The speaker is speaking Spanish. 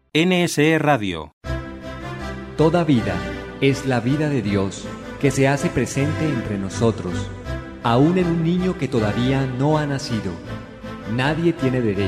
NSE Radio. Toda vida es la vida de Dios que se hace presente entre nosotros, aún en un niño que todavía no ha nacido. Nadie tiene derecho